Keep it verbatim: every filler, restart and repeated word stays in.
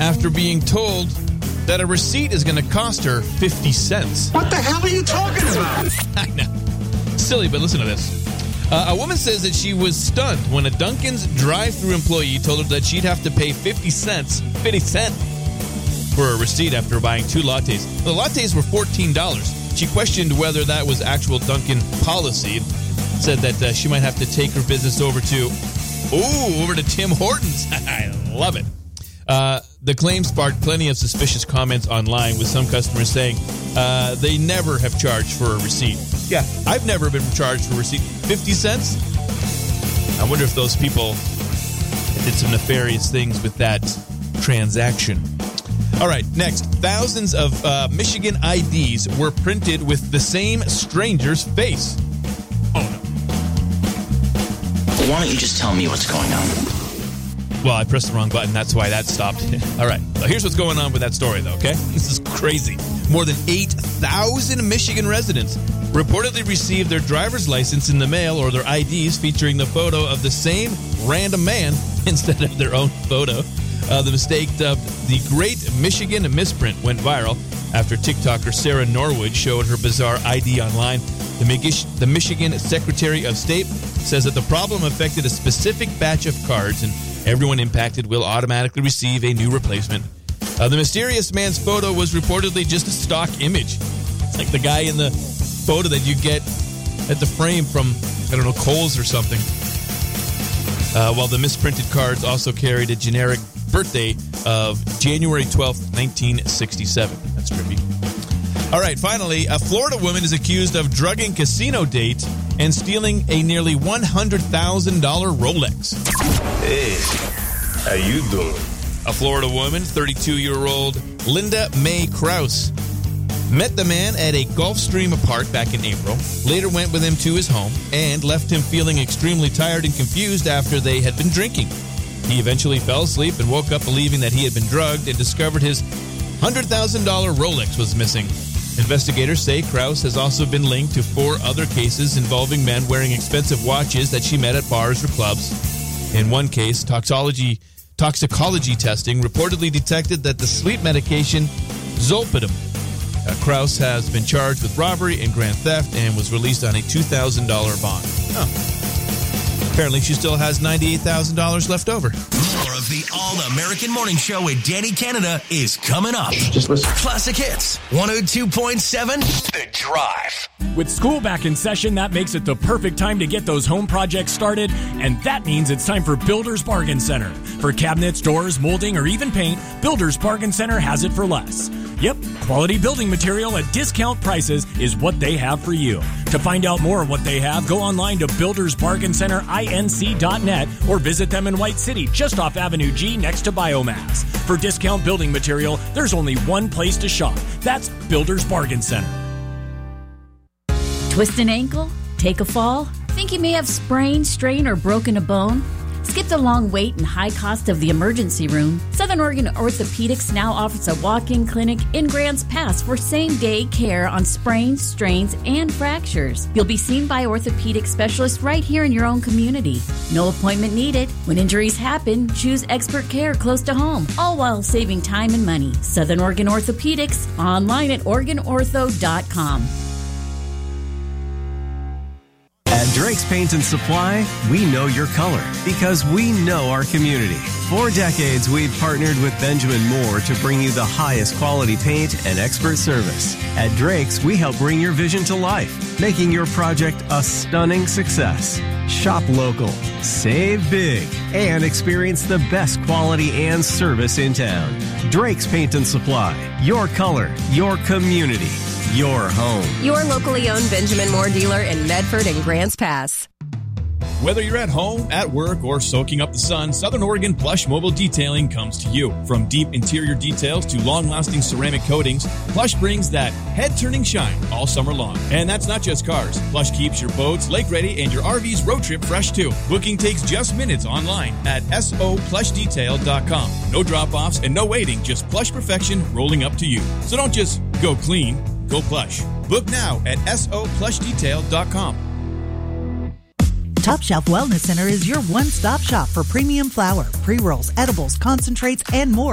after being told that a receipt is going to cost her fifty cents. What the hell are you talking about? I know. Silly, but listen to this. Uh, a woman says that she was stunned when a Dunkin's drive-thru employee told her that she'd have to pay fifty cents, fifty cents for a receipt after buying two lattes. The lattes were fourteen dollars. She questioned whether that was actual Dunkin' policy and said that uh, she might have to take her business over to, ooh, over to Tim Hortons. I love it. Uh, the claim sparked plenty of suspicious comments online, with some customers saying uh, they never have charged for a receipt. Yeah, I've never been charged for a receipt. fifty cents? I wonder if those people did some nefarious things with that transaction. All right, next. Thousands of uh, Michigan I Ds were printed with the same stranger's face. Oh, no. Why don't you just tell me what's going on? Well, I pressed the wrong button. That's why that stopped. All right. Well, here's what's going on with that story, though, okay? This is crazy. More than eight thousand Michigan residents reportedly received their driver's license in the mail or their I Ds featuring the photo of the same random man instead of their own photo. Uh, the mistake dubbed the Great Michigan Misprint went viral after TikToker Sarah Norwood showed her bizarre I D online. The, Mich- the Michigan Secretary of State says that the problem affected a specific batch of cards and everyone impacted will automatically receive a new replacement. Uh, the mysterious man's photo was reportedly just a stock image. It's like the guy in the photo that you get at the frame from, I don't know, Kohl's or something. Uh, while the misprinted cards also carried a generic birthday of January twelfth, nineteen sixty-seven. That's trippy. All right, finally, a Florida woman is accused of drugging casino date and stealing a nearly one hundred thousand dollars Rolex. Hey, how you doing? A Florida woman, thirty-two-year-old Linda Mae Krause, met the man at a Gulfstream Park back in April, later went with him to his home, and left him feeling extremely tired and confused after they had been drinking. He eventually fell asleep and woke up believing that he had been drugged and discovered his one hundred thousand dollars Rolex was missing. Investigators say Krause has also been linked to four other cases involving men wearing expensive watches that she met at bars or clubs. In one case, toxology toxicology testing reportedly detected that the sleep medication Zolpidem. Uh, Krause has been charged with robbery and grand theft and was released on a two thousand dollars bond. Oh. Apparently, she still has ninety-eight thousand dollars left over. More of the All-American Morning Show with Danny Canada is coming up. Just listen. Classic Hits, one oh two point seven, The Drive. With school back in session, that makes it the perfect time to get those home projects started, and that means it's time for Builder's Bargain Center. For cabinets, doors, molding, or even paint, Builder's Bargain Center has it for less. Yep, quality building material at discount prices is what they have for you. To find out more of what they have, go online to builders bargain center inc dot net or visit them in White City, just off Avenue G next to Biomass. For discount building material, there's only one place to shop. That's Builder's Bargain Center. Twist an ankle? Take a fall? Think you may have sprained, strained, or broken a bone? Skip the long wait and high cost of the emergency room. Southern Oregon Orthopedics now offers a walk-in clinic in Grants Pass for same-day care on sprains, strains, and fractures. You'll be seen by orthopedic specialists right here in your own community. No appointment needed. When injuries happen, choose expert care close to home, all while saving time and money. Southern Oregon Orthopedics, online at oregon ortho dot com. At Drake's Paint and Supply, we know your color because we know our community. For decades, we've partnered with Benjamin Moore to bring you the highest quality paint and expert service. At Drake's, we help bring your vision to life, making your project a stunning success. Shop local, save big, and experience the best quality and service in town. Drake's Paint and Supply. Your color, your community, your home. Your locally owned Benjamin Moore dealer in Medford and Grants Pass. Whether you're at home, at work, or soaking up the sun, Southern Oregon Plush Mobile Detailing comes to you. From deep interior details to long-lasting ceramic coatings, Plush brings that head-turning shine all summer long. And that's not just cars. Plush keeps your boats lake-ready and your R V's road trip fresh, too. Booking takes just minutes online at S O plush detail dot com. No drop-offs and no waiting, just plush perfection rolling up to you. So don't just go clean, go plush. Book now at S O plush detail dot com. Top Shelf Wellness Center is your one-stop shop for premium flour, pre-rolls, edibles, concentrates, and more.